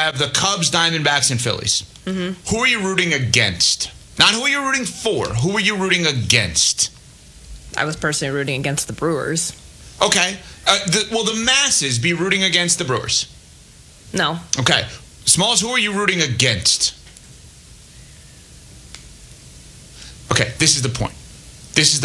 have the Cubs, Diamondbacks, and Phillies. Mm-hmm. Who are you rooting against? Not who are you rooting for. Who are you rooting against? I was personally rooting against the Brewers. Okay. Will the masses be rooting against the Brewers? No. Okay. Smalls, who are you rooting against? Okay, this is the point. This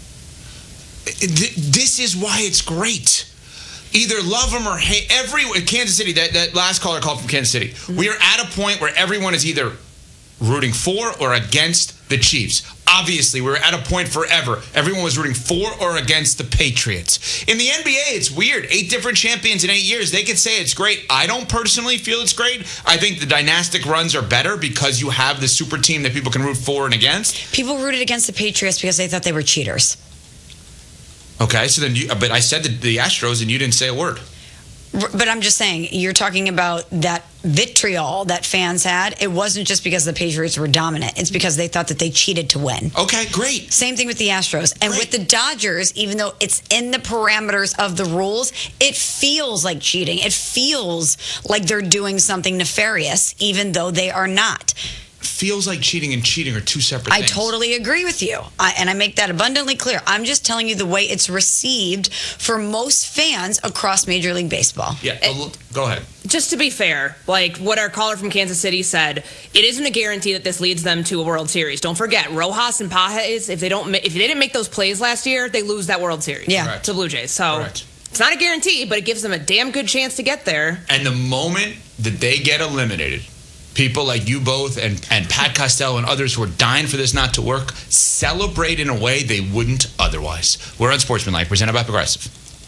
is why it's great. Either love them or hate. Kansas City, that last caller called from Kansas City. Mm-hmm. We are at a point where everyone is either rooting for or against the Chiefs. Obviously, we're at a point forever. Everyone was rooting for or against the Patriots. In the NBA, it's weird. 8 different champions in 8 years. They could say it's great. I don't personally feel it's great. I think the dynastic runs are better because you have the super team that people can root for and against. People rooted against the Patriots because they thought they were cheaters. Okay, so then but I said the Astros and you didn't say a word. But I'm just saying, you're talking about that vitriol that fans had. It wasn't just because the Patriots were dominant. It's because they thought that they cheated to win. Okay, great. Same thing with the Astros. And with the Dodgers, even though it's in the parameters of the rules, it feels like cheating. It feels like they're doing something nefarious, even though they are not. Feels like cheating and cheating are two separate things. I totally agree with you. And I make that abundantly clear. I'm just telling you the way it's received for most fans across Major League Baseball. Yeah, go ahead. Just to be fair, like what our caller from Kansas City said, it isn't a guarantee that this leads them to a World Series. Don't forget, Rojas and Pages, if they didn't make those plays last year, they lose that World Series to the Blue Jays. So it's not a guarantee, but it gives them a damn good chance to get there. And the moment that they get eliminated, people like you both and Pat Costello and others who are dying for this not to work celebrate in a way they wouldn't otherwise. We're Unsportsmanlike, presented by Progressive.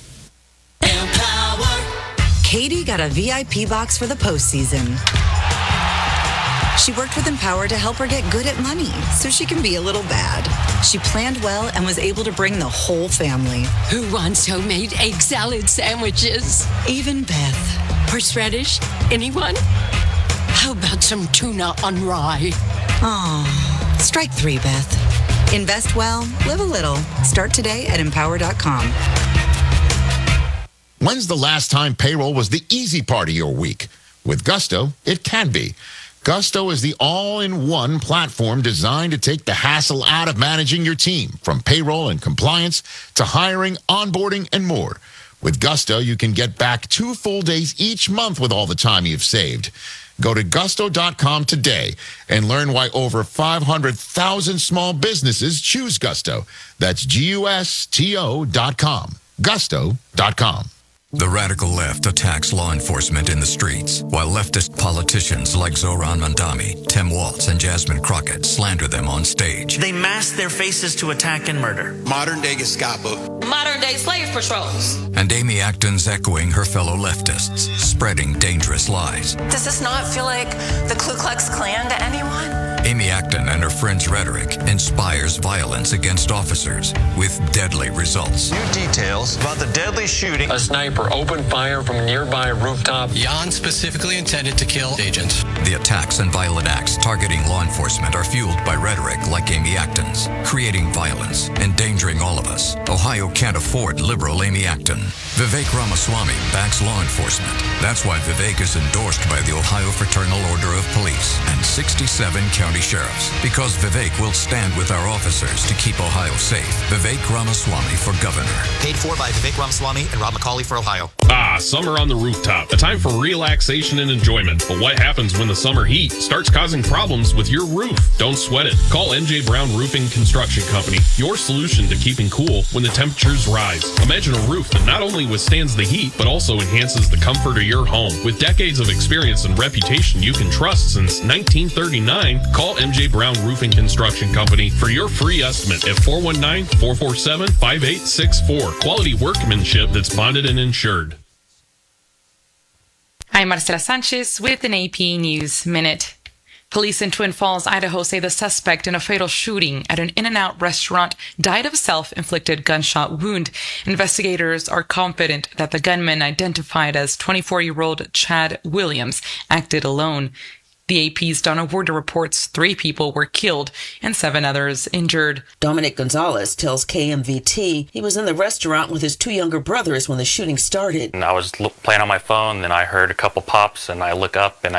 Katie got a VIP box for the postseason. She worked with Empower to help her get good at money so she can be a little bad. She planned well and was able to bring the whole family. Who wants homemade egg salad sandwiches? Even Beth. Horseradish? Anyone? How about some tuna on rye? Oh, strike 3, Beth. Invest well, live a little. Start today at Empower.com. When's the last time payroll was the easy part of your week? With Gusto, it can be. Gusto is the all-in-one platform designed to take the hassle out of managing your team, from payroll and compliance to hiring, onboarding, and more. With Gusto, you can get back 2 full days each month with all the time you've saved. Go to gusto.com today and learn why over 500,000 small businesses choose Gusto. That's GUSTO.com. Gusto.com. The radical left attacks law enforcement in the streets, while leftist politicians like Zohran Mandami, Tim Walz, and Jasmine Crockett slander them on stage. They mask their faces to attack and murder. Modern-day Gestapo. Modern-day slave patrols. And Amy Acton's echoing her fellow leftists, spreading dangerous lies. Does this not feel like the Ku Klux Klan to anyone? Amy Acton and her friends' rhetoric inspires violence against officers with deadly results. New details about the deadly shooting. A sniper opened fire from a nearby rooftop. Jan specifically intended to kill agents. The attacks and violent acts targeting law enforcement are fueled by rhetoric like Amy Acton's, creating violence, endangering all of us. Ohio can't afford liberal Amy Acton. Vivek Ramaswamy backs law enforcement. That's why Vivek is endorsed by the Ohio Fraternal Order of Police and 67 county sheriffs. Because Vivek will stand with our officers to keep Ohio safe. Vivek Ramaswamy for governor. Paid for by Vivek Ramaswamy and Rob McCauley for Ohio. Summer on the rooftop. A time for relaxation and enjoyment. But what happens when the summer heat starts causing problems with your roof? Don't sweat it. Call MJ Brown Roofing Construction Company. Your solution to keeping cool when the temperatures rise. Imagine a roof that not only withstands the heat, but also enhances the comfort of your home. With decades of experience and reputation you can trust since 1939, call MJ Brown Roofing Construction Company for your free estimate at 419-447-5864. Quality workmanship that's bonded and insured. I'm Marcela Sanchez with an AP News Minute. Police in Twin Falls, Idaho say the suspect in a fatal shooting at an In-N-Out restaurant died of a self-inflicted gunshot wound. Investigators are confident that the gunman, identified as 24-year-old Chad Williams, acted alone. The AP's Donna Warder reports 3 people were killed and 7 others injured. Dominic Gonzalez tells KMVT he was in the restaurant with his 2 younger brothers when the shooting started. And I was playing on my phone, and I heard a couple pops, and I look up, and